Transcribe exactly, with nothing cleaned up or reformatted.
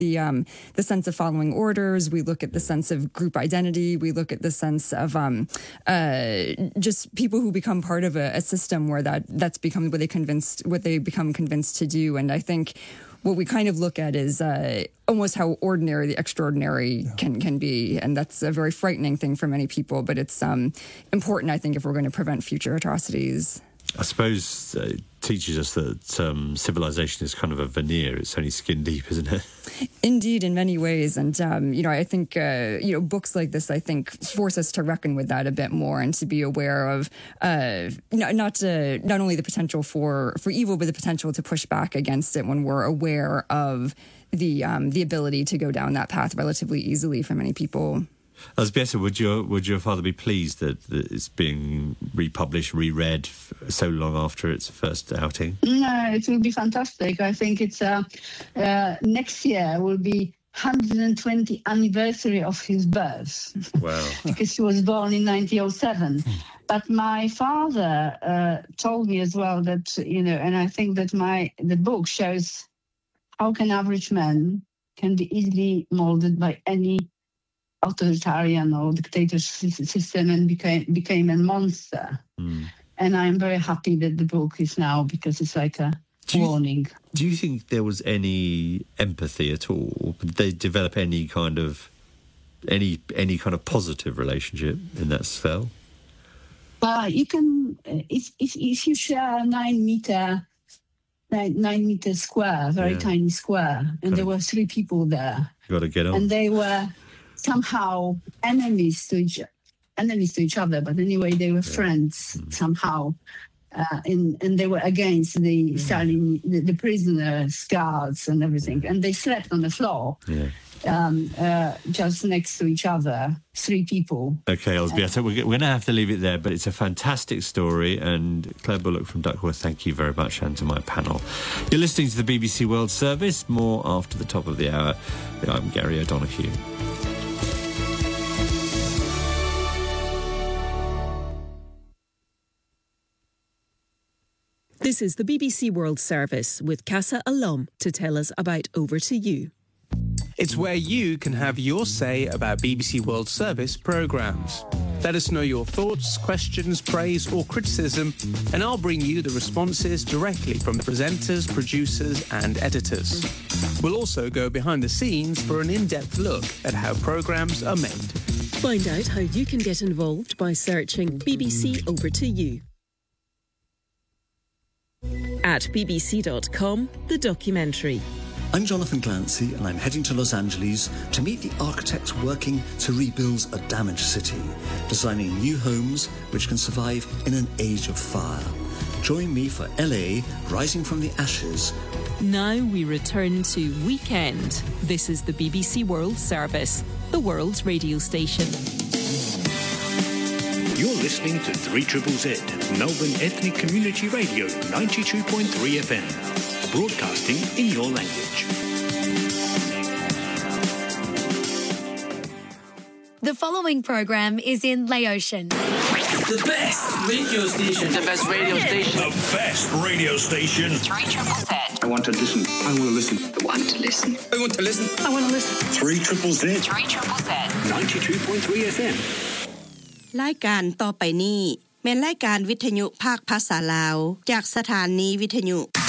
the um, the sense of following orders. We look at the sense of group identity. We look at the sense of um, uh, just people who become part of a, a system where that that's become what they convinced what they become convinced to do. And I think what we kind of look at is uh, almost how ordinary the extraordinary yeah. can can be, and that's a very frightening thing for many people. But it's um, important, I think, if we're going to prevent future atrocities. I suppose uh, it teaches us that um, civilization is kind of a veneer. It's only skin deep, isn't it? Indeed, in many ways. And, um, you know, I think, uh, you know, books like this, I think, force us to reckon with that a bit more and to be aware of uh, not not, uh, not only the potential for, for evil, but the potential to push back against it when we're aware of the um, the ability to go down that path relatively easily for many people. Elżbieta, would your would your father be pleased that, that it's being republished, reread so long after its first outing? No, it will be fantastic. I think it's uh, uh, next year will be one hundred twentieth anniversary of his birth. Wow! Because he was born in nineteen oh seven. But my father uh, told me as well that, you know, and I think that my the book shows how can average man can be easily molded by any authoritarian or dictatorship system and became became a monster. Mm. And I'm very happy that the book is now, because it's like a do warning. You, do you think there was any empathy at all? Did they develop any kind of any any kind of positive relationship in that spell? Well, you can if if if you share a nine meter nine, nine meter square, very yeah. tiny square, and kind there of, were three people there. You got to get on. And they were somehow enemies to each enemies to each other, but anyway, they were yeah. friends mm. somehow, uh, and and they were against the mm. Stalin, the, the prisoners, guards, and everything, and they slept on the floor, yeah. um, uh, just next to each other, three people. Okay, Elżbieta, uh, we're, we're going to have to leave it there, but it's a fantastic story, and Claire Bullock from Duckworth, thank you very much, and to my panel. You're listening to the B B C World Service. More after the top of the hour. I'm Gary O'Donoghue. This is the B B C World Service with Casa Alum to tell us about Over to You. It's where you can have your say about B B C World Service programmes. Let us know your thoughts, questions, praise or criticism, and I'll bring you the responses directly from the presenters, producers and editors. We'll also go behind the scenes for an in-depth look at how programmes are made. Find out how you can get involved by searching B B C Over to You. At b b c dot com, the documentary. I'm Jonathan Clancy, and I'm heading to Los Angeles to meet the architects working to rebuild a damaged city, designing new homes which can survive in an age of fire. Join me for L A Rising from the Ashes. Now we return to Weekend. This is the B B C World Service, the world's radio station. You're listening to three Z Z Z, Melbourne Ethnic Community Radio, ninety-two point three F M, broadcasting in your language. The following program is in Laotian. The best radio station. The best radio station. The best radio station. three Z Z Z. I want to listen. I want to listen. I want to listen. I want to listen. I want to listen. three Z Z Z. three Z Z Z. ninety-two point three F M. รายการต่อไปนี้แม่นรายการวิทยุภาคภาษาลาวจากสถานีวิทยุ